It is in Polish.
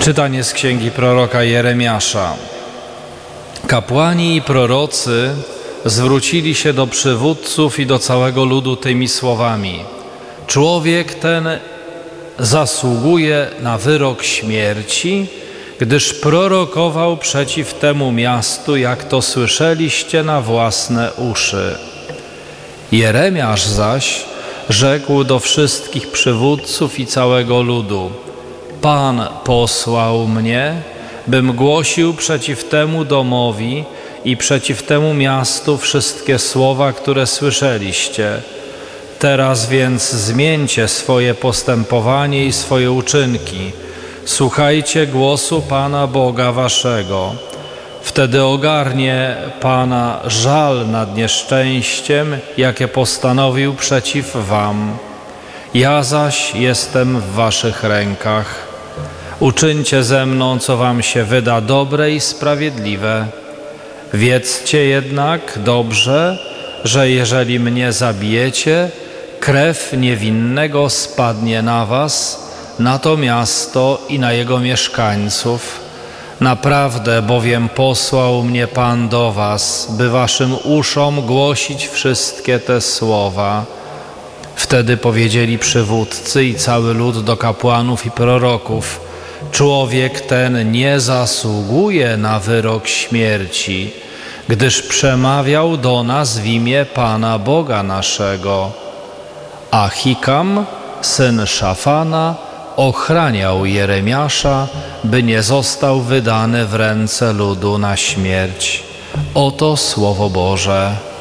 Czytanie z księgi proroka Jeremiasza. Kapłani i prorocy zwrócili się do przywódców i do całego ludu tymi słowami: człowiek ten zasługuje na wyrok śmierci, gdyż prorokował przeciw temu miastu, jak to słyszeliście na własne uszy. Jeremiasz zaś rzekł do wszystkich przywódców i całego ludu: Pan posłał mnie, bym głosił przeciw temu domowi i przeciw temu miastu wszystkie słowa, które słyszeliście. Teraz więc zmieńcie swoje postępowanie i swoje uczynki. Słuchajcie głosu Pana Boga waszego. Wtedy ogarnie Pana żal nad nieszczęściem, jakie postanowił przeciw wam. Ja zaś jestem w waszych rękach. Uczyńcie ze mną, co wam się wyda dobre i sprawiedliwe. Wiedzcie jednak dobrze, że jeżeli mnie zabijecie, krew niewinnego spadnie na was, na to miasto i na jego mieszkańców. Naprawdę bowiem posłał mnie Pan do was, by waszym uszom głosić wszystkie te słowa. Wtedy powiedzieli przywódcy i cały lud do kapłanów i proroków: człowiek ten nie zasługuje na wyrok śmierci, gdyż przemawiał do nas w imię Pana Boga naszego. A Hikam, syn Szafana, ochraniał Jeremiasza, by nie został wydany w ręce ludu na śmierć. Oto Słowo Boże.